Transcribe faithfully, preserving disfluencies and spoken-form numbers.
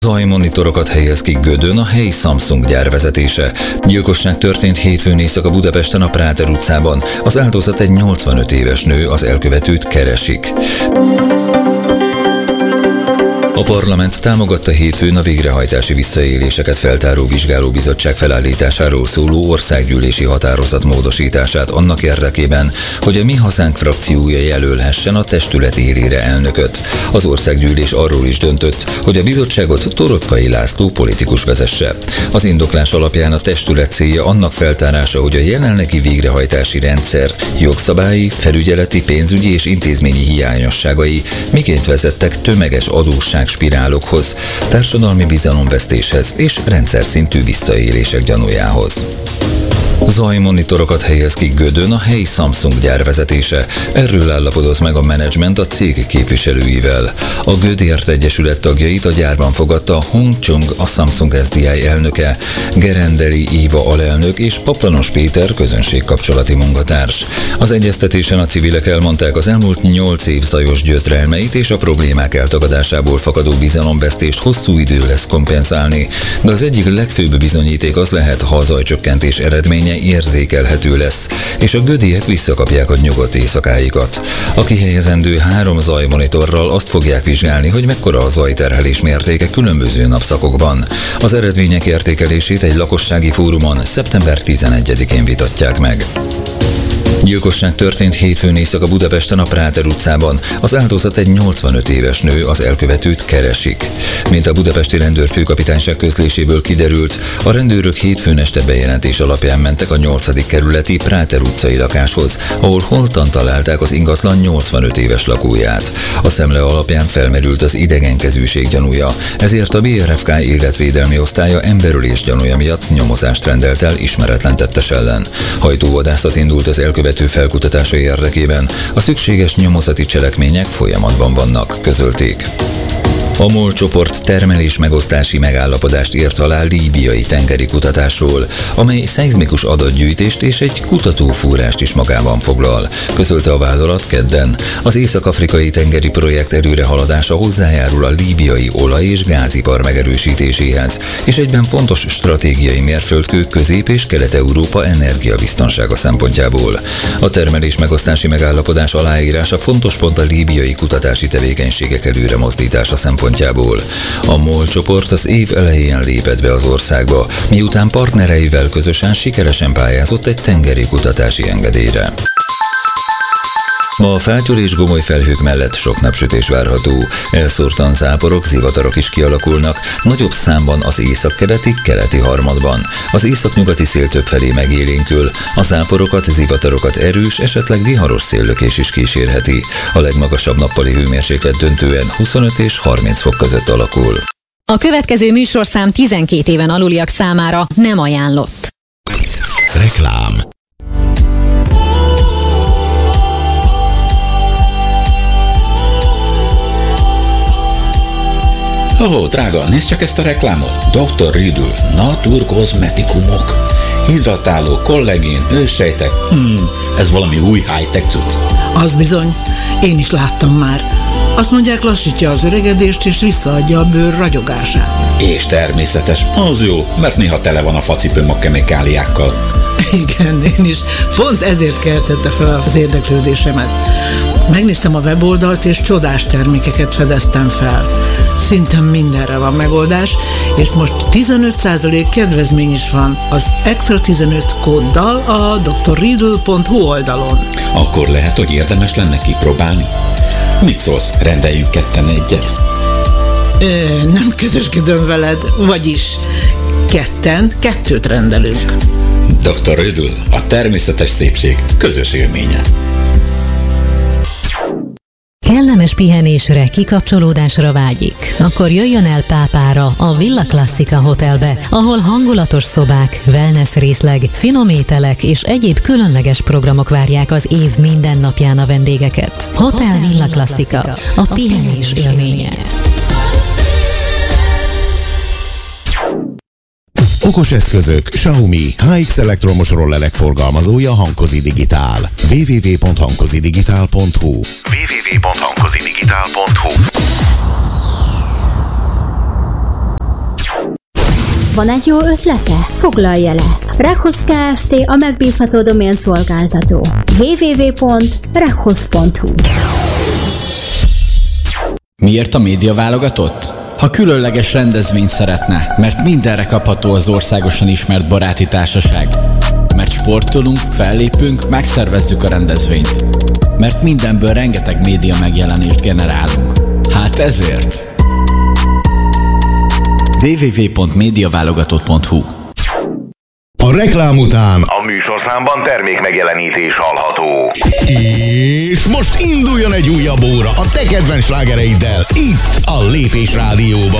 Zajmonitorokat helyez ki Gödön a helyi Samsung gyárvezetése. Gyilkosság történt hétfőn éjszaka Budapesten a Práter utcában. Az áldozat egy nyolcvanöt éves nő, az elkövetőt keresik. A parlament támogatta hétfőn a végrehajtási visszaéléseket feltáró vizsgálóbizottság felállításáról szóló országgyűlési határozat módosítását annak érdekében, hogy a Mi Hazánk frakciója jelölhessen a testület élére elnököt. Az országgyűlés arról is döntött, hogy a bizottságot Torockai László politikus vezesse. Az indoklás alapján a testület célja annak feltárása, hogy a jelenlegi végrehajtási rendszer jogszabályi, felügyeleti, pénzügyi és intézményi hiányosságai miként vezettek tömeges adósság spirálokhoz, társadalmi bizalomvesztéshez és rendszer szintű visszaélések gyanújához. Zajmonitorokat helyez ki Gödön a helyi Samsung gyárvezetése. Erről állapodott meg a menedzsment a cég képviselőivel. A Gödért Egyesület tagjait a gyárban fogadta Hong Chung, a Samsung es dé i elnöke, Gerendeli Éva alelnök és Paplanos Péter közönségkapcsolati munkatárs. Az egyeztetésen a civilek elmondták az elmúlt nyolc év zajos gyötrelmeit és a problémák eltagadásából fakadó bizalomvesztést hosszú idő lesz kompenzálni, de az egyik legfőbb bizonyíték az lehet, ha a zajcsökkentés eredménye érzékelhető lesz, és a gödiek visszakapják a nyugodt éjszakáikat. A kihelyezendő három zajmonitorral azt fogják vizsgálni, hogy mekkora a zajterhelés mértéke különböző napszakokban. Az eredmények értékelését egy lakossági fórumon szeptember tizenegyedikén vitatják meg. Gyilkosság történt hétfőn éjszaka Budapesten a Práter utcában. Az áldozat egy nyolcvanöt éves nő, az elkövetőt keresik. Mint a budapesti rendőrfőkapitányság közléséből kiderült, a rendőrök hétfőn este bejelentés alapján mentek a nyolcadik kerületi Práter utcai lakáshoz, ahol holtan találták az ingatlan nyolcvanöt éves lakóját. A szemle alapján felmerült az idegenkezűség gyanúja, ezért a bé er ef ká életvédelmi osztálya emberölés gyanúja miatt nyomozást rendelt el ismeretlen tettes ellen. Hajtóvadászat indult az elkövető felkutatása érdekében, a szükséges nyomozati cselekmények folyamatban vannak, közölték. A MOL csoport termelés megosztási megállapodást írt alá líbiai tengeri kutatásról, amely szeizmikus adatgyűjtést és egy kutatófúrást is magában foglal, közölte a vállalat kedden. Az észak-afrikai tengeri projekt előrehaladása hozzájárul a líbiai olaj- és gázipar megerősítéséhez, és egyben fontos stratégiai mérföldkő Közép- és Kelet-Európa energiabiztonsága szempontjából. A termelés megosztási megállapodás aláírása fontos pont a líbiai kutatási tevékenységek előre mozdítása szempontjából. A MOL csoport az év elején lépett be az országba, miután partnereivel közösen sikeresen pályázott egy tengeri kutatási engedélyre. Ma a fátyol és gomoly felhők mellett sok napsütés várható. Elszórtan záporok, zivatarok is kialakulnak, nagyobb számban az északkeleti, keleti harmadban. Az északnyugati szél többfelé megélénkül, a záporokat, zivatarokat erős, esetleg viharos széllökés is kísérheti. A legmagasabb nappali hőmérséklet döntően huszonöt és harminc fok között alakul. A következő műsorszám tizenkét éven aluliak számára nem ajánlott. Reklám. Ó, oh, drága, nézd csak ezt a reklámot. doktor Riedl, naturkozmetikumok. Hidratáló, kollagén, őssejtek. Hmm, ez valami új high-tech cucc. Az bizony, én is láttam már. Azt mondják, lassítja az öregedést és visszaadja a bőr ragyogását. És természetes, az jó, mert néha tele van a facipőm a kemikáliákkal. Igen, én is. Pont ezért keltette fel az érdeklődésemet. Megnéztem a weboldalt, és csodás termékeket fedeztem fel. Szinte mindenre van megoldás, és most tizenöt százalék kedvezmény is van az extra tizenöt kóddal a drriedl pont hu oldalon. Akkor lehet, hogy érdemes lenne kipróbálni. Mit szólsz, rendeljünk ketten egyet? Ö, nem közösködöm veled, vagyis ketten kettőt rendelünk. doktor Riedl, a természetes szépség közös élménye. Kellemes pihenésre, kikapcsolódásra vágyik? Akkor jöjjön el Pápára, a Villa Classica Hotelbe, ahol hangulatos szobák, wellness részleg, finom ételek és egyéb különleges programok várják az év minden napján a vendégeket. Hotel Villa Classica, a pihenés élménye. Okos eszközök, Xiaomi, há iksz elektromos rollelek forgalmazója Hankozi Digitál. double-u double-u double-u pont hankozidigitál pont hu double-u double-u double-u pont hankozidigitál pont hu Van egy jó ötlete? Foglalja le. Rekhosz Kft. A megbízható domén szolgáltató. double-u double-u double-u pont rekhosz pont hu. Miért a média válogatott? Ha különleges rendezvényt szeretne, mert mindenre kapható az országosan ismert baráti társaság. Mert sportolunk, fellépünk, megszervezzük a rendezvényt. Mert mindenből rengeteg média megjelenést generálunk. Hát ezért. double-u double-u double-u pont médiaválogatott pont hu. A reklám után a műsorszámban termék megjelenítés hallható. És most induljon egy újabb óra a te kedvenc slágereiddel itt a Lépés Rádióban.